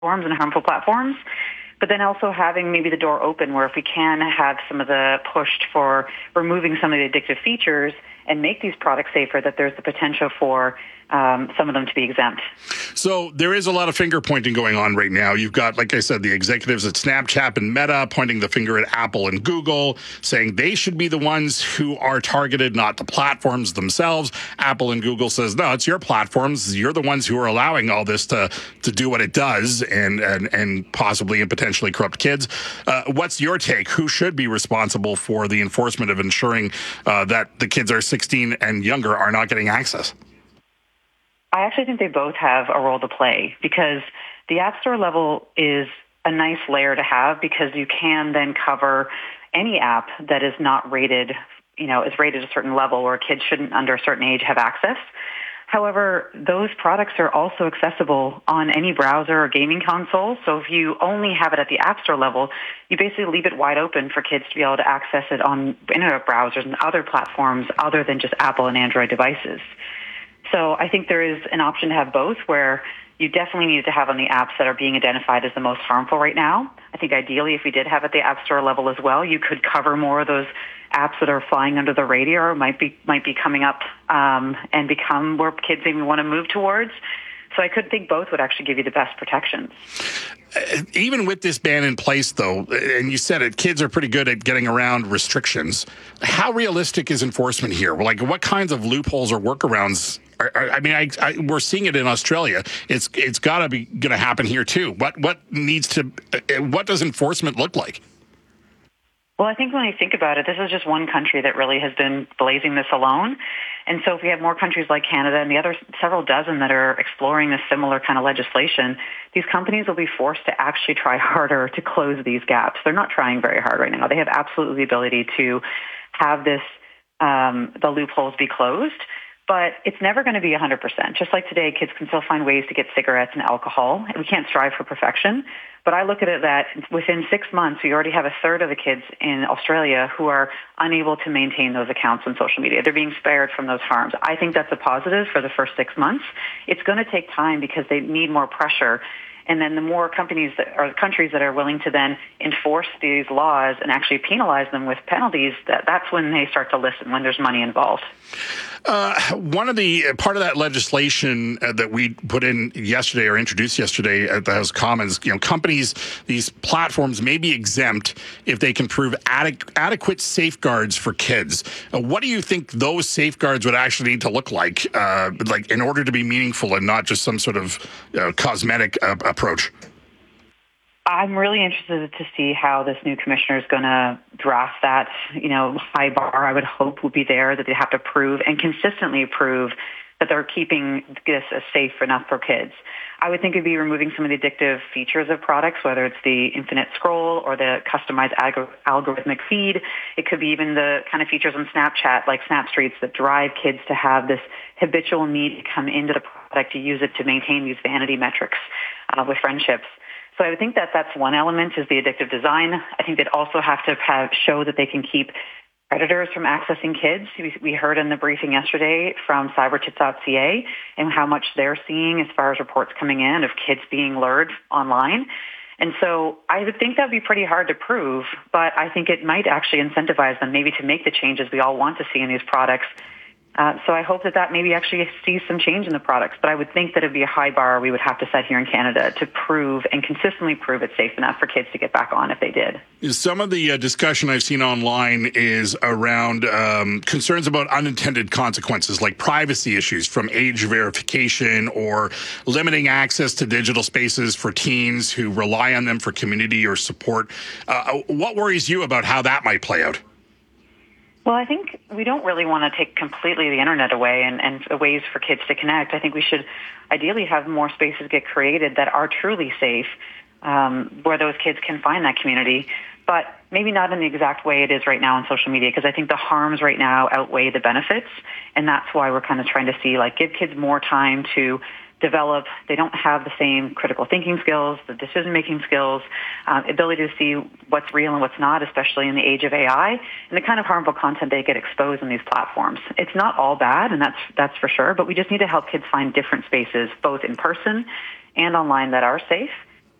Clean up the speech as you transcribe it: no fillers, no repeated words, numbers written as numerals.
and harmful platforms, but then also having maybe the door open where if we can have some of the pushed for removing some of the addictive features and make these products safer, that there's the potential for some of them to be exempt. So there is a lot of finger pointing going on right now. You've got, like I said, the executives at Snapchat and Meta pointing the finger at Apple and Google, saying they should be the ones who are targeted, not the platforms themselves. Apple and Google says, no, it's your platforms. You're the ones who are allowing all this to do what it does and possibly and potentially corrupt kids. What's your take? Who should be responsible for the enforcement of ensuring that the kids are 16 and younger are not getting access? I actually think they both have a role to play because the App Store level is a nice layer to have because you can then cover any app that is not rated, is rated a certain level where kids shouldn't under a certain age have access. However, those products are also accessible on any browser or gaming console. So if you only have it at the App Store level, you basically leave it wide open for kids to be able to access it on internet browsers and other platforms other than just Apple and Android devices. So I think there is an option to have both where you definitely need to have on the apps that are being identified as the most harmful right now. I think ideally if we did have at the App Store level as well, you could cover more of those apps that are flying under the radar, might be coming up and become where kids maybe want to move towards. So I could think both would actually give you the best protections. Even with this ban in place, though, and you said it, kids are pretty good at getting around restrictions. How realistic is enforcement here? Like, what kinds of loopholes or workarounds? We're seeing it in Australia. It's got to be going to happen here too. What does enforcement look like? Well, I think when I think about it, this is just one country that really has been blazing this alone. And so if we have more countries like Canada and the other several dozen that are exploring this similar kind of legislation, these companies will be forced to actually try harder to close these gaps. They're not trying very hard right now. They have absolutely the ability to have this, the loopholes be closed. But it's never going to be 100%. Just like today, kids can still find ways to get cigarettes and alcohol. We can't strive for perfection. But I look at it that within 6 months, we already have a third of the kids in Australia who are unable to maintain those accounts on social media. They're being spared from those harms. I think that's a positive for the first 6 months. It's going to take time because they need more pressure. And then the more companies or countries that are willing to then enforce these laws and actually penalize them with penalties, that's when they start to listen, when there's money involved. Part of that legislation that we put in yesterday or introduced yesterday at the House of Commons, companies, these platforms may be exempt if they can prove adequate safeguards for kids. What do you think those safeguards would actually need to look like in order to be meaningful and not just some sort of cosmetic approach? I'm really interested to see how this new commissioner is going to draft that, high bar I would hope would be there that they have to prove and consistently prove that they're keeping this as safe enough for kids. I would think it'd be removing some of the addictive features of products, whether it's the infinite scroll or the customized algorithmic feed. It could be even the kind of features on Snapchat, like Snapstreaks, that drive kids to have this habitual need to come into the product to use it to maintain these vanity metrics with friendships. So I would think that that's one element is the addictive design. I think they'd also have to show that they can keep predators from accessing kids. We heard in the briefing yesterday from cybertip.ca and how much they're seeing as far as reports coming in of kids being lured online. And so I would think that would be pretty hard to prove, but I think it might actually incentivize them maybe to make the changes we all want to see in these products. So I hope that maybe actually sees some change in the products. But I would think that it would be a high bar we would have to set here in Canada to prove and consistently prove it's safe enough for kids to get back on if they did. Some of the discussion I've seen online is around concerns about unintended consequences like privacy issues from age verification or limiting access to digital spaces for teens who rely on them for community or support. What worries you about how that might play out? Well, I think we don't really want to take completely the internet away and ways for kids to connect. I think we should ideally have more spaces get created that are truly safe, where those kids can find that community, but maybe not in the exact way it is right now on social media, because I think the harms right now outweigh the benefits, and that's why we're kind of trying to see, give kids more time to develop. They don't have the same critical thinking skills, the decision-making skills, ability to see what's real and what's not, especially in the age of AI, and the kind of harmful content they get exposed on these platforms. It's not all bad, and that's for sure, but we just need to help kids find different spaces, both in person and online, that are safe.